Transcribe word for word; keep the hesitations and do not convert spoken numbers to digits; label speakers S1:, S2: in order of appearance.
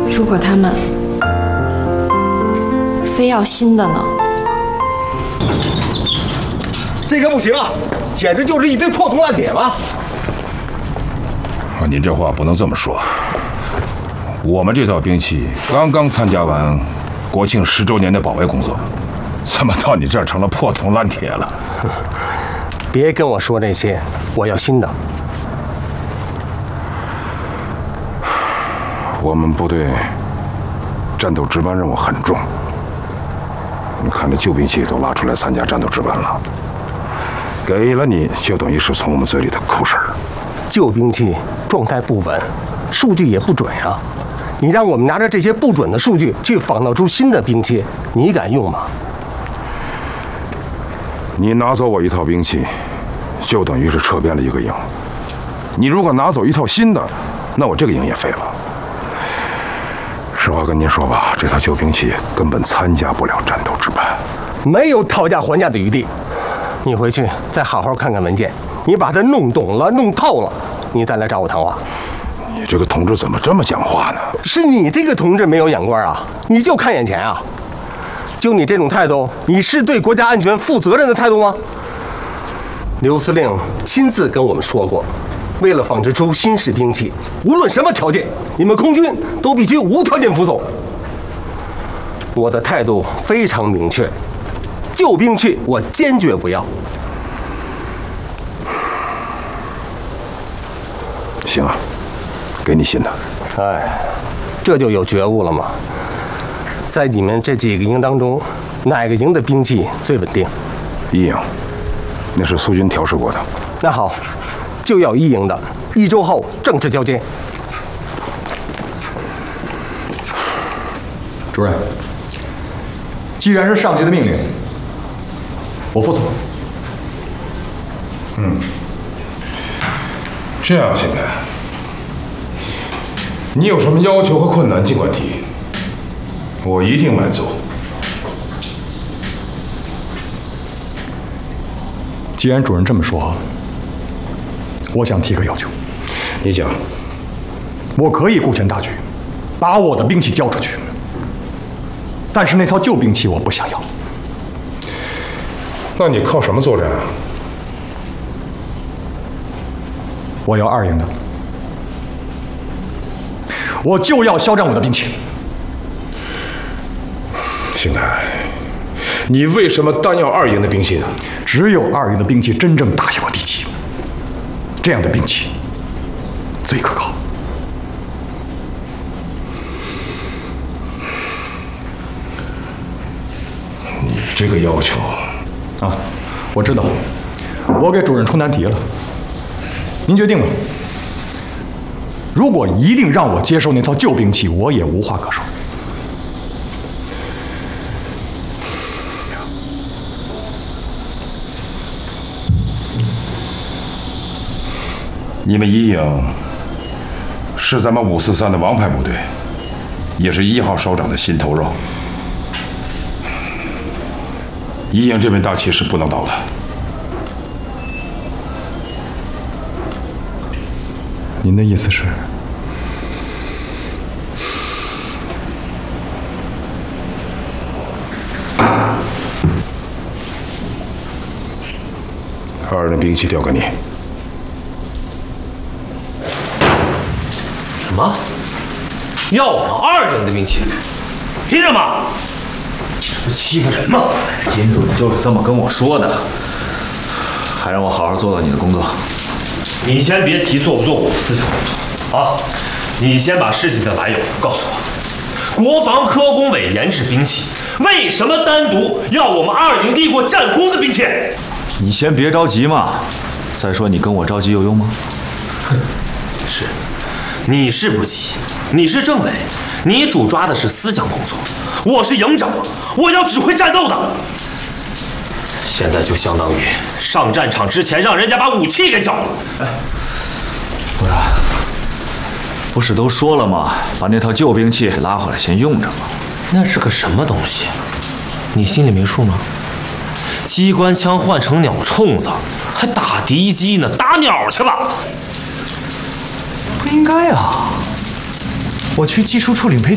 S1: 如果他们非要新的呢？
S2: 这个不行啊，简直就是一堆破铜烂铁嘛！
S3: 啊，您这话不能这么说。我们这套兵器刚刚参加完国庆十周年的保卫工作，怎么到你这儿成了破铜烂铁了？
S2: 别跟我说那些，我要新的。
S3: 我们部队战斗值班任务很重，你看这旧兵器都拉出来参加战斗值班了，给了你就等于是从我们嘴里的抠食儿。
S2: 旧兵器状态不稳，数据也不准啊！你让我们拿着这些不准的数据去仿造出新的兵器，你敢用吗？
S3: 你拿走我一套兵器，就等于是撤编了一个营。你如果拿走一套新的，那我这个营也废了。实话跟您说吧，这套旧兵器根本参加不了战斗值班，
S2: 没有讨价还价的余地。你回去再好好看看文件，你把它弄懂了、弄透了，你再来找我谈话。
S3: 你这个同志怎么这么讲话呢？
S2: 是你这个同志没有眼光啊！你就看眼前啊！就你这种态度，你是对国家安全负责任的态度吗？刘司令亲自跟我们说过，为了仿制出新式兵器，无论什么条件，你们空军都必须无条件服从。我的态度非常明确，旧兵器我坚决不要。
S3: 行啊，给你新的。
S2: 哎，这就有觉悟了吗？在你们这几个营当中，哪个营的兵器最稳定？
S3: 一营，那是苏军调试过的。
S2: 那好，就要一营的，一周后正式交接。
S4: 主任，既然是上级的命令，我服从。
S3: 嗯，这样，现在你有什么要求和困难，尽管提，我一定满足。
S4: 既然主任这么说，我想提个要求。
S3: 你讲。
S4: 我可以顾全大局，把我的兵器交出去，但是那套旧兵器我不想要。
S3: 那你靠什么作战啊？
S4: 我要二营的，我就要肖战我的兵器。
S3: 邢台，你为什么单要二营的兵器呢？
S4: 只有二营的兵器真正打下过地基，这样的兵器最可靠。
S3: 你这个要求
S4: 啊，我知道，我给主任出难题了，您决定吧。如果一定让我接受那套旧兵器，我也无话可说。
S3: 你们一营是咱们五四三的王牌部队，也是一号首长的心头肉。一营这面大旗是不能倒的。
S4: 您的意思是？
S3: 二人的兵器调给你。
S5: 什么？要我们二营的兵器？凭什么？这不欺负人吗？
S6: 金主任就是这么跟我说的，还让我好好做到你的工作。
S5: 你先别提做不做我的思想工作啊！你先把事情的来由告诉我。国防科工委研制兵器，为什么单独要我们二营递过战功的兵器？
S6: 你先别着急嘛。再说你跟我着急有用吗？
S5: 哼，是，你是不急，你是政委，你主抓的是思想工作，我是营长，我要指挥战斗的。现在就相当于上战场之前让人家把武器给缴了。
S6: 哎，不然，不是都说了吗？把那套旧兵器拉回来先用着吗？
S5: 那是个什么东西？你心里没数吗？机关枪换成鸟冲子，还打敌机呢？打鸟去吧！
S7: 不应该啊！我去技术处领赔